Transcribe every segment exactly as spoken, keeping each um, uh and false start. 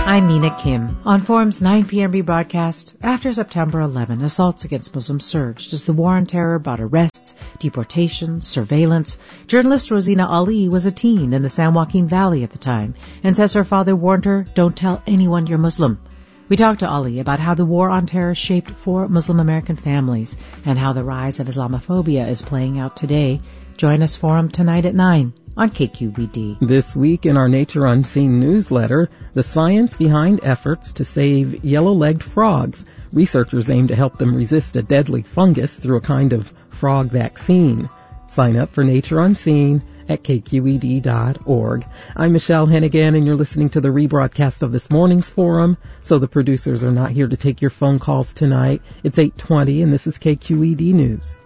I'm Mina Kim. On Forum's nine p.m. rebroadcast, after September eleventh, assaults against Muslims surged as the war on terror brought arrests, deportations, surveillance. Journalist Rosina Ali was a teen in the San Joaquin Valley at the time and says her father warned her, "Don't tell anyone you're Muslim." We talked to Ali about how the war on terror shaped four Muslim American families and how the rise of Islamophobia is playing out today. Join us Forum tonight at nine on K Q B D. This week in our Nature Unseen newsletter, the science behind efforts to save yellow-legged frogs. Researchers aim to help them resist a deadly fungus through a kind of frog vaccine. Sign up for Nature Unseen at K Q E D dot org. I'm Michelle Hennigan, and you're listening to the rebroadcast of this morning's Forum, so the producers are not here to take your phone calls tonight. It's eight twenty, and this is K Q E D News.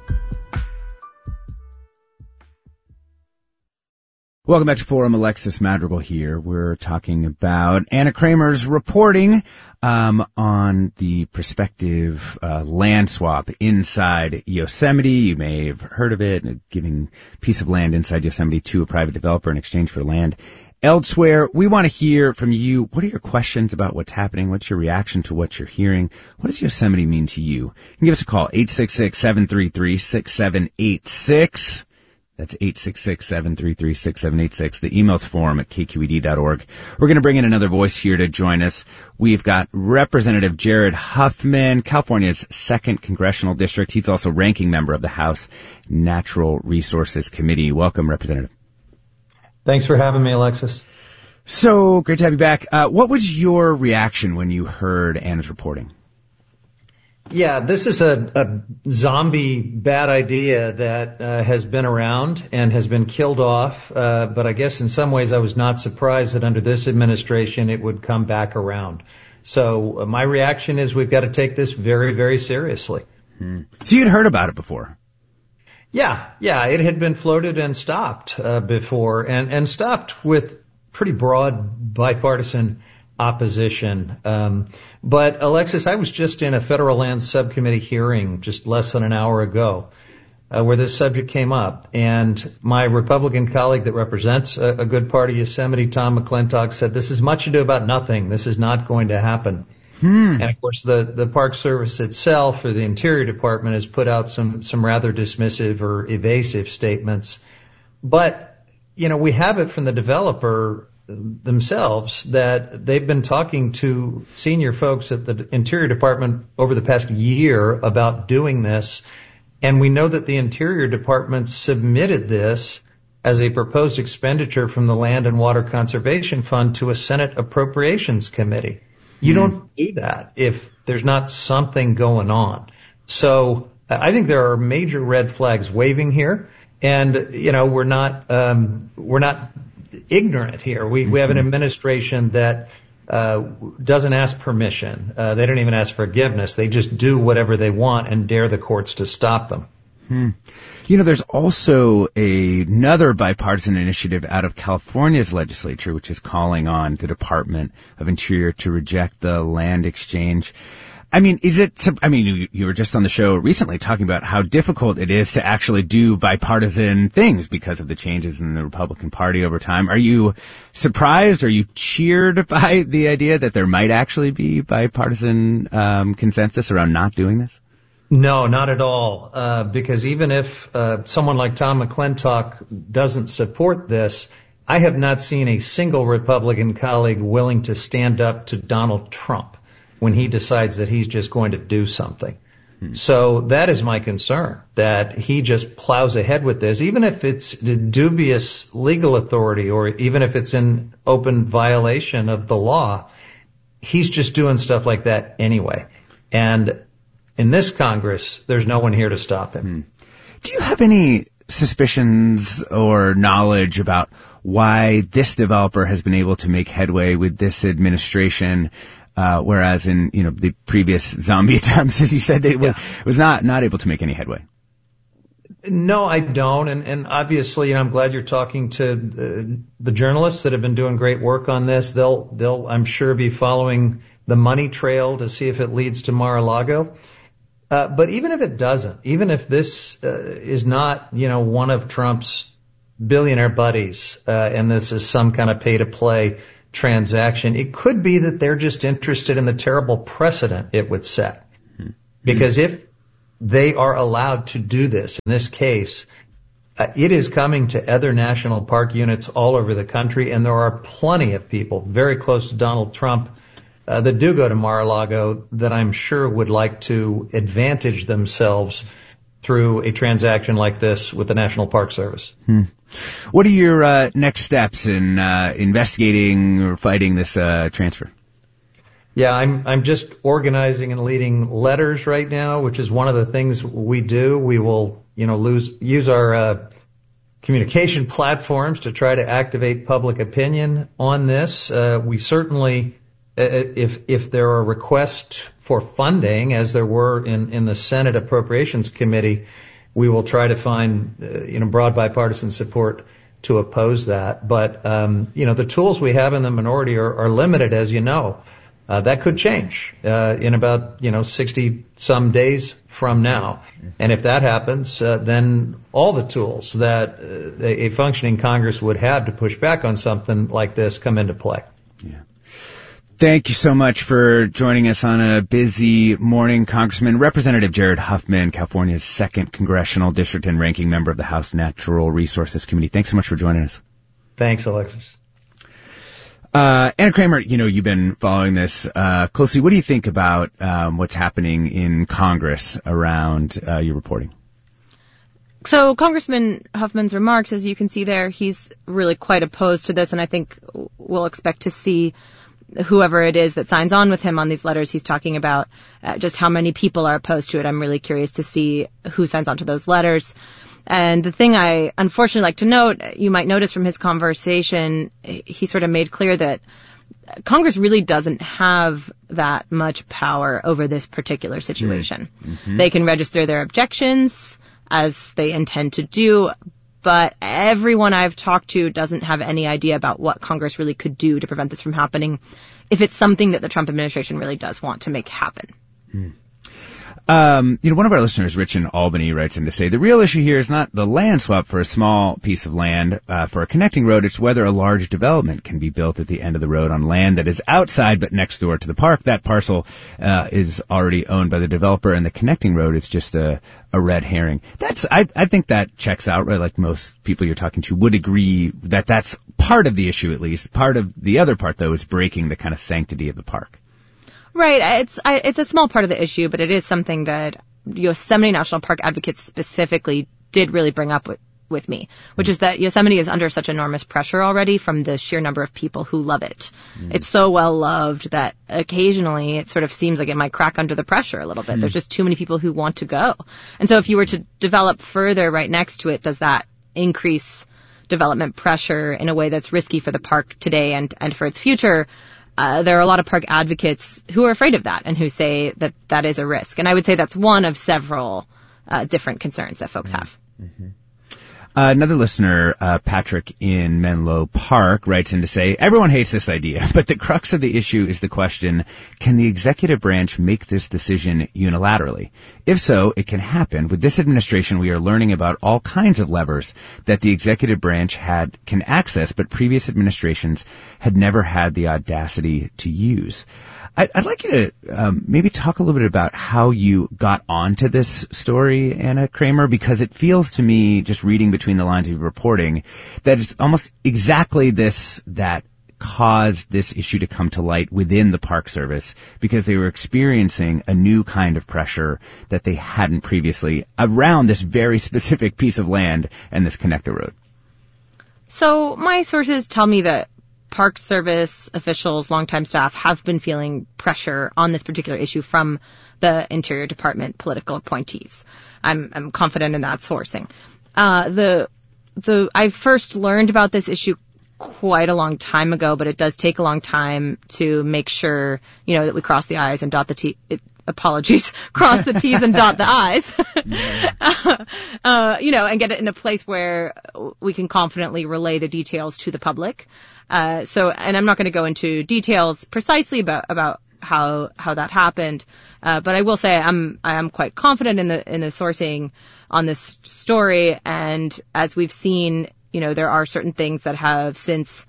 Welcome back to Forum. Alexis Madrigal here. We're talking about Anna Kramer's reporting um, on the prospective uh, land swap inside Yosemite. You may have heard of it, giving a piece of land inside Yosemite to a private developer in exchange for land elsewhere. We want to hear from you. What are your questions about what's happening? What's your reaction to what you're hearing? What does Yosemite mean to you? You can give us a call, eight six six, seven three three, six seven eight six. That's eight six six, seven three three, six seven eight six. The email's forum at K Q E D dot org. We're going to bring in another voice here to join us. We've got Representative Jared Huffman, California's second congressional district. He's also ranking member of the House Natural Resources Committee. Welcome, Representative. Thanks for having me, Alexis. So great to have you back. Uh, what was your reaction when you heard Anna's reporting? Yeah, this is a, a zombie bad idea that uh, has been around and has been killed off. Uh, but I guess in some ways I was not surprised that under this administration it would come back around. So uh, my reaction is we've got to take this very, very seriously. Hmm. So you'd heard about it before? Yeah, yeah, it had been floated and stopped uh, before, and, and stopped with pretty broad bipartisan opposition. Um, but Alexis, I was just in a federal lands subcommittee hearing just less than an hour ago, uh, where this subject came up. And my Republican colleague that represents a, a good part of Yosemite, Tom McClintock, said, this is much ado about nothing. This is not going to happen. Hmm. And of course, the, the Park Service itself, or the Interior Department, has put out some, some rather dismissive or evasive statements. But, you know, we have it from the developer themselves that they've been talking to senior folks at the Interior Department over the past year about doing this. And we know that the Interior Department submitted this as a proposed expenditure from the Land and Water Conservation Fund to a Senate Appropriations Committee. You mm. don't do that if there's not something going on. So I think there are major red flags waving here. And, you know, we're not, um, we're not ignorant here. We, we have an administration that uh, doesn't ask permission. Uh, they don't even ask forgiveness. They just do whatever they want and dare the courts to stop them. Hmm. You know, there's also a, another bipartisan initiative out of California's legislature, which is calling on the Department of Interior to reject the land exchange. I mean, is it, I mean, you, you were just on the show recently talking about how difficult it is to actually do bipartisan things because of the changes in the Republican Party over time. Are you surprised? Are you cheered by the idea that there might actually be bipartisan um, consensus around not doing this? No, not at all. Uh, because even if uh, someone like Tom McClintock doesn't support this, I have not seen a single Republican colleague willing to stand up to Donald Trump when he decides that he's just going to do something. Hmm. So that is my concern, that he just plows ahead with this, even if it's dubious legal authority or even if it's in open violation of the law. He's just doing stuff like that anyway. And in this Congress, there's no one here to stop him. Hmm. Do you have any suspicions or knowledge about why this developer has been able to make headway with this administration, Uh, whereas in, you know, the previous zombie attempts, as you said, they yeah. was, was not, not able to make any headway? No, I don't. And, and obviously, you know, I'm glad you're talking to the, the journalists that have been doing great work on this. They'll, they'll, I'm sure, be following the money trail to see if it leads to Mar-a-Lago. Uh, but even if it doesn't, even if this uh, is not, you know, one of Trump's billionaire buddies, uh, and this is some kind of pay to play transaction. It could be that they're just interested in the terrible precedent it would set. Mm-hmm. Because if they are allowed to do this, in this case, uh, it is coming to other national park units all over the country, and there are plenty of people very close to Donald Trump uh, that do go to Mar-a-Lago that I'm sure would like to advantage themselves through a transaction like this with the National Park Service. Hmm. What are your uh, next steps in uh, investigating or fighting this uh, transfer? Yeah, I'm I'm just organizing and leading letters right now, which is one of the things we do. We will, you know, lose, use our uh, communication platforms to try to activate public opinion on this. Uh, we certainly, uh, if if there are requests for funding, as there were in, in the Senate Appropriations Committee, we will try to find, uh, you know, broad bipartisan support to oppose that. But, um, you know, the tools we have in the minority are, are limited, as you know. Uh, that could change uh, in about, you know, sixty some days from now. And if that happens, uh, then all the tools that uh, a functioning Congress would have to push back on something like this come into play. Yeah. Thank you so much for joining us on a busy morning, Congressman. Representative Jared Huffman, California's second congressional district and ranking member of the House Natural Resources Committee. Thanks so much for joining us. Thanks, Alexis. Uh, Anna Kramer, you know, you've been following this uh, closely. What do you think about um, what's happening in Congress around uh, your reporting? So Congressman Huffman's remarks, as you can see there, he's really quite opposed to this, and I think we'll expect to see whoever it is that signs on with him on these letters. He's talking about uh, just how many people are opposed to it. I'm really curious to see who signs on to those letters. And the thing I unfortunately like to note, you might notice from his conversation, he sort of made clear that Congress really doesn't have that much power over this particular situation. Mm-hmm. They can register their objections, as they intend to do, but everyone I've talked to doesn't have any idea about what Congress really could do to prevent this from happening if it's something that the Trump administration really does want to make happen. Hmm. Um, you know, one of our listeners, Rich in Albany, writes in to say, the real issue here is not the land swap for a small piece of land uh, for a connecting road. It's whether a large development can be built at the end of the road on land that is outside but next door to the park. That parcel uh, is already owned by the developer, and the connecting road is just a, a red herring. That's, I, I think that checks out, right? Like most people you're talking to would agree that that's part of the issue, at least. Part of the other part, though, is breaking the kind of sanctity of the park. Right. It's I, it's a small part of the issue, but it is something that Yosemite National Park advocates specifically did really bring up with, with me, which is that Yosemite is under such enormous pressure already from the sheer number of people who love it. Mm. It's so well loved that occasionally it sort of seems like it might crack under the pressure a little bit. Mm. There's just too many people who want to go. And so if you were to develop further right next to it, does that increase development pressure in a way that's risky for the park today and, and for its future? Uh, there are a lot of park advocates who are afraid of that and who say that that is a risk. And I would say that's one of several uh, different concerns that folks have. Mm-hmm. Uh, another listener, uh, Patrick in Menlo Park, writes in to say, everyone hates this idea, but the crux of the issue is the question, can the executive branch make this decision unilaterally? If so, it can happen. With this administration, we are learning about all kinds of levers that the executive branch had can access, but previous administrations had never had the audacity to use. I'd like you to um, maybe talk a little bit about how you got onto this story, Anna Kramer, because it feels to me, just reading between the lines of your reporting, that it's almost exactly this that caused this issue to come to light within the Park Service, because they were experiencing a new kind of pressure that they hadn't previously around this very specific piece of land and this connector road. So my sources tell me that Park Service officials, longtime staff, have been feeling pressure on this particular issue from the Interior Department political appointees. I'm, I'm confident in that sourcing. Uh, the, the, I first learned about this issue quite a long time ago, but it does take a long time to make sure, you know, that we cross the I's and dot the T. It, apologies, cross the T's and dot the I's. uh, uh, you know, and get it in a place where we can confidently relay the details to the public. Uh, so, and I'm not going to go into details precisely about, about how, how that happened. Uh, but I will say I'm, I am quite confident in the, in the sourcing on this story. And as we've seen, you know, there are certain things that have since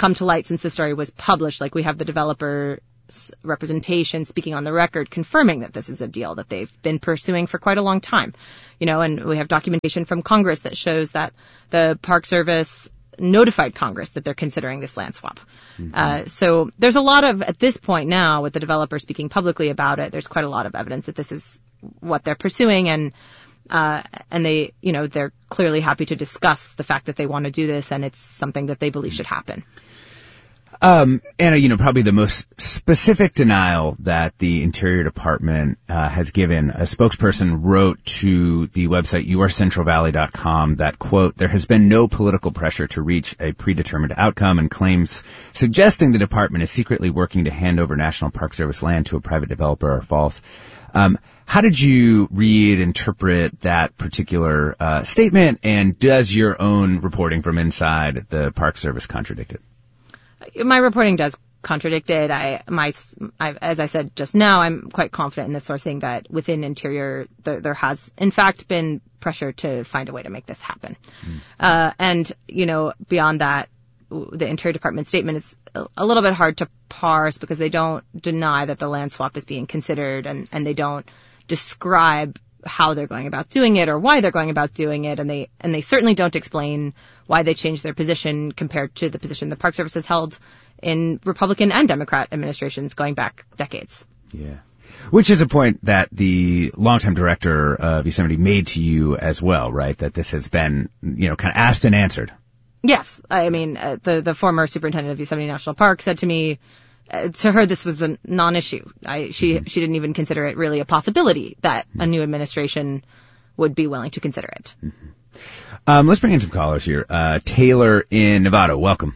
come to light since the story was published. Like, we have the developer's representation speaking on the record confirming that this is a deal that they've been pursuing for quite a long time. You know, and we have documentation from Congress that shows that the Park Service notified Congress that they're considering this land swap. Mm-hmm. Uh, so there's a lot of, at this point now, with the developer speaking publicly about it, there's quite a lot of evidence that this is what they're pursuing, and uh, and they, you know, they're clearly happy to discuss the fact that they want to do this, and it's something that they believe should happen. Um, Anna, you know, probably the most specific denial that the Interior Department uh, has given, a spokesperson wrote to the website your central valley dot com that, quote, there has been no political pressure to reach a predetermined outcome, and claims suggesting the department is secretly working to hand over National Park Service land to a private developer are false. Um, how did you read, interpret that particular uh, statement, and does your own reporting from inside the Park Service contradict it? My reporting does contradict it. I, my, I, as I said just now, I'm quite confident in the sourcing that within Interior there, there has, in fact, been pressure to find a way to make this happen. Mm. Uh, and, you know, beyond that, the Interior Department statement is a, a little bit hard to parse because they don't deny that the land swap is being considered, and, and they don't describe how they're going about doing it or why they're going about doing it, and they and they certainly don't explain why they changed their position compared to the position the Park Service has held in Republican and Democrat administrations going back decades. Yeah. Which is a point that the longtime director of Yosemite made to you as well, right? That this has been, you know, kind of asked and answered. Yes. I mean, uh, the, the former superintendent of Yosemite National Park said to me, uh, to her, this was a non-issue. I, she, mm-hmm. she didn't even consider it really a possibility that mm-hmm. a new administration would be willing to consider it. Mm-hmm. Um, let's bring in some callers here. Uh, Taylor in Nevada, welcome.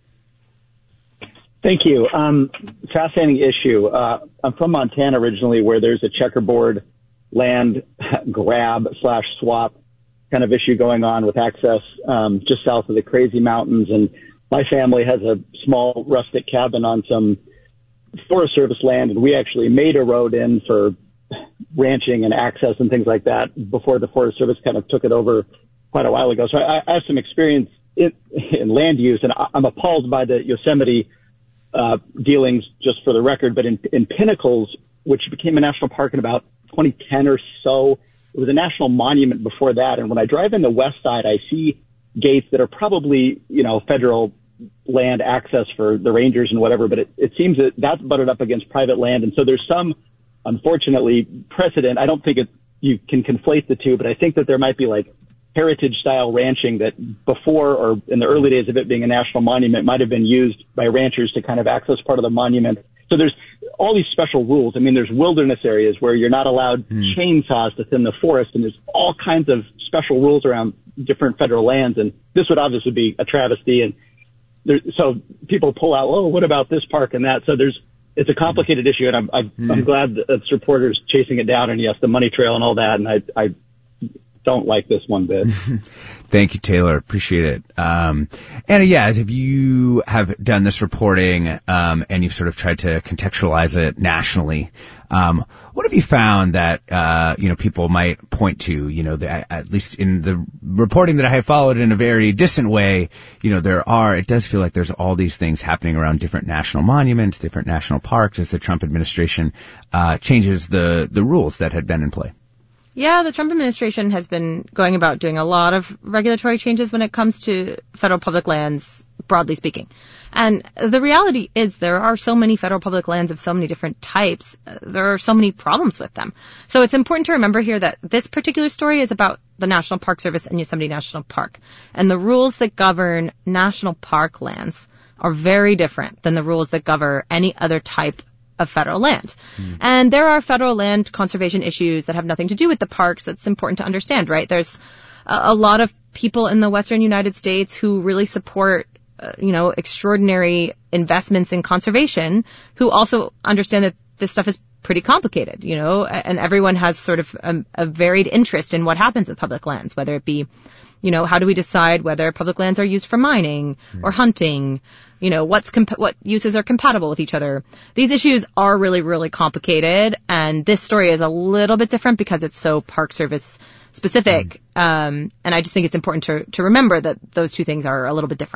Thank you. Um, fascinating issue. Uh, I'm from Montana originally, where there's a checkerboard land grab slash swap kind of issue going on with access um, just south of the Crazy Mountains. And my family has a small rustic cabin on some Forest Service land, and we actually made a road in for ranching and access and things like that before the Forest Service kind of took it over quite a while ago. So I, I have some experience in, in land use, and I'm appalled by the Yosemite uh, dealings, just for the record. But in, in Pinnacles, which became a national park in about twenty ten or so, it was a national monument before that. And when I drive in the west side, I see gates that are probably, you know, federal land access for the rangers and whatever, but it, it seems that that's butted up against private land. And so there's some, unfortunately, precedent. I don't think it, you can conflate the two, but I think that there might be like heritage style ranching that before or in the early days of it being a national monument might have been used by ranchers to kind of access part of the monument. So there's all these special rules. I mean, there's wilderness areas where you're not allowed mm. chainsaws to thin the forest, and there's all kinds of special rules around different federal lands. And this would obviously be a travesty. And there, so people pull out, oh, what about this park and that? So there's, it's a complicated issue, and I'm, I'm, mm. I'm glad that it's reporters chasing it down, and yes, the money trail and all that. And I, I don't like this one bit. Thank you, Taylor. Appreciate it. Um, Anna, yeah, if you have done this reporting, um, and you've sort of tried to contextualize it nationally, um, what have you found that, uh, you know, people might point to, you know, the, at least in the reporting that I have followed in a very distant way, you know, there are, it does feel like there's all these things happening around different national monuments, different national parks as the Trump administration, uh, changes the, the rules that had been in play. Yeah, the Trump administration has been going about doing a lot of regulatory changes when it comes to federal public lands, broadly speaking. And the reality is there are so many federal public lands of so many different types. There are so many problems with them. So it's important to remember here that this particular story is about the National Park Service and Yosemite National Park. And the rules that govern national park lands are very different than the rules that govern any other type of federal land. Mm. And there are federal land conservation issues that have nothing to do with the parks that's important to understand, right? There's a, a lot of people in the western United States who really support, uh, you know, extraordinary investments in conservation, who also understand that this stuff is pretty complicated, you know, and everyone has sort of a, a varied interest in what happens with public lands, whether it be, you know, how do we decide whether public lands are used for mining mm. or hunting? You know, what's comp- what uses are compatible with each other. These issues are really, really complicated, and this story is a little bit different because it's so Park Service specific. Mm. Um, and I just think it's important to, to remember that those two things are a little bit different.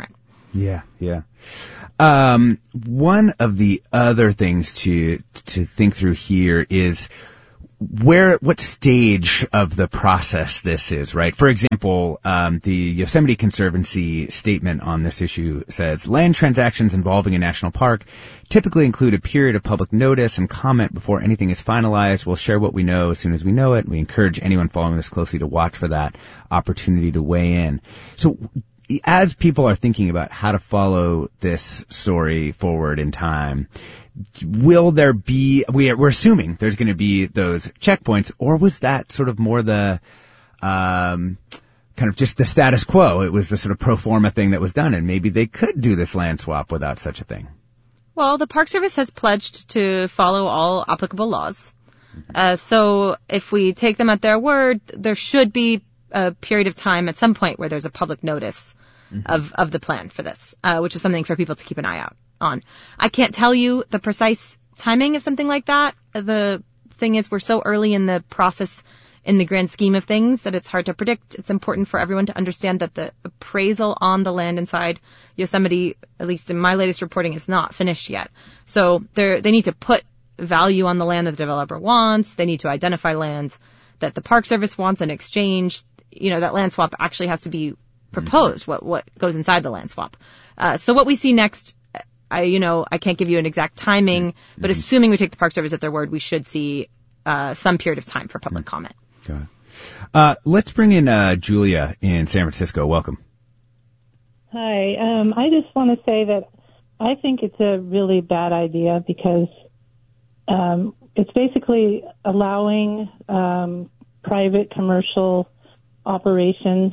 Yeah, yeah. Um, one of the other things to to think through here is where, what stage of the process this is, right? For example, um, the Yosemite Conservancy statement on this issue says, land transactions involving a national park typically include a period of public notice and comment before anything is finalized. We'll share what we know as soon as we know it. We encourage anyone following this closely to watch for that opportunity to weigh in. So, as people are thinking about how to follow this story forward in time, will there be, we, we're assuming there's going to be those checkpoints, or was that sort of more the, um, kind of just the status quo? It was the sort of pro forma thing that was done, and maybe they could do this land swap without such a thing. Well, the Park Service has pledged to follow all applicable laws. Uh, so if we take them at their word, there should be a period of time at some point where there's a public notice mm-hmm. of, of the plan for this, uh, which is something for people to keep an eye out on. I can't tell you the precise timing of something like that. The thing is, we're so early in the process in the grand scheme of things that it's hard to predict. It's important for everyone to understand that the appraisal on the land inside Yosemite, at least in my latest reporting, is not finished yet. So they they need to put value on the land that the developer wants. They need to identify land that the Park Service wants in exchange. You know, that land swap actually has to be proposed, mm-hmm. what what goes inside the land swap. Uh, so what we see next, I, you know, I can't give you an exact timing, mm-hmm. but assuming we take the Park Service at their word, we should see uh, some period of time for public mm-hmm. comment. Got it. Uh, let's bring in uh, Julia in San Francisco. Welcome. Hi. Um, I just want to say that I think it's a really bad idea because um, it's basically allowing um, private commercial operations,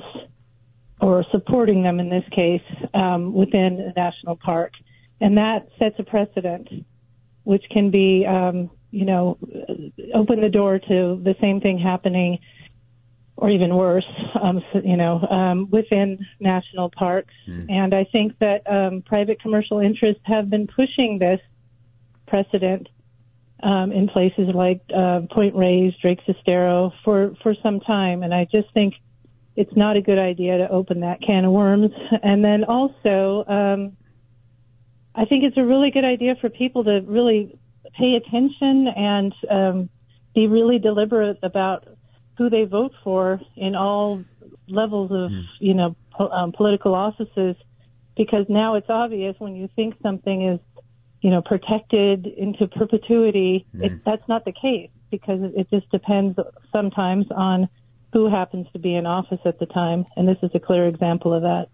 or supporting them in this case, um, within a national park. And that sets a precedent, which can be, um, you know, open the door to the same thing happening, or even worse, um, so, you know, um, within national parks. Mm. And I think that um, private commercial interests have been pushing this precedent um, in places like uh, Point Reyes, Drake Sestero for, for some time. And I just think it's not a good idea to open that can of worms. And then also, um, I think it's a really good idea for people to really pay attention and um, be really deliberate about who they vote for in all levels of, mm. you know, po- um, political offices, because now it's obvious when you think something is, you know, protected into perpetuity, mm. it, that's not the case, because it, it just depends sometimes on who happens to be in office at the time, and this is a clear example of that.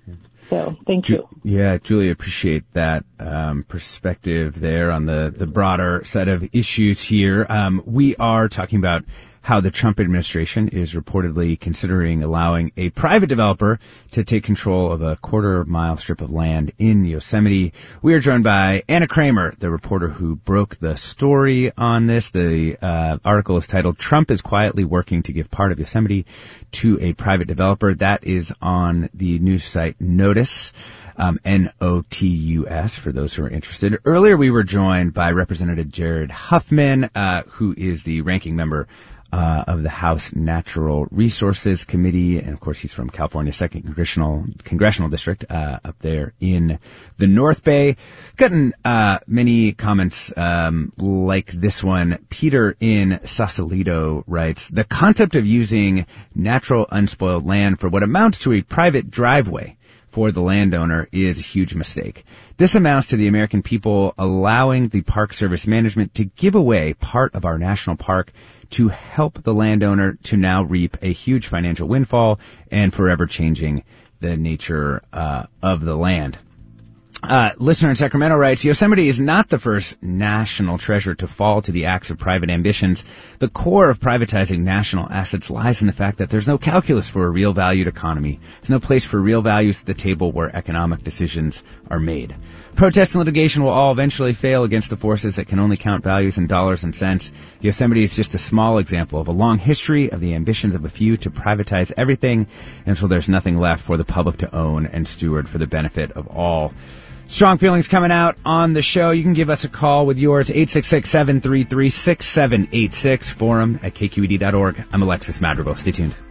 So, thank you. Yeah, Julie, appreciate that um, perspective there on the, the broader set of issues here. Um, we are talking about how the Trump administration is reportedly considering allowing a private developer to take control of a quarter-mile strip of land in Yosemite. We are joined by Anna Kramer, the reporter who broke the story on this. The uh, article is titled, "Trump is Quietly Working to Give Part of Yosemite to a Private Developer." That is on the news site Notice. Um, N O T U S, for those who are interested. Earlier, we were joined by Representative Jared Huffman, uh, who is the ranking member uh, of the House Natural Resources Committee, and of course, he's from California's second congressional congressional district uh, up there in the North Bay. Gotten uh, many comments um, like this one. Peter in Sausalito writes, "The concept of using natural unspoiled land for what amounts to a private driveway for the landowner is a huge mistake. This amounts to the American people allowing the Park Service management to give away part of our national park to help the landowner to now reap a huge financial windfall and forever changing the nature uh, of the land." Uh, listener in Sacramento writes, "Yosemite is not the first national treasure to fall to the axe of private ambitions. The core of privatizing national assets lies in the fact that there's no calculus for a real valued economy. There's no place for real values at the table where economic decisions are made. Protest and litigation will all eventually fail against the forces that can only count values in dollars and cents. Yosemite is just a small example of a long history of the ambitions of a few to privatize everything until there's nothing left for the public to own and steward for the benefit of all." Strong feelings coming out on the show. You can give us a call with yours, eight six six, seven three three, six seven eight six, forum at K Q E D dot org. I'm Alexis Madrigal. Stay tuned.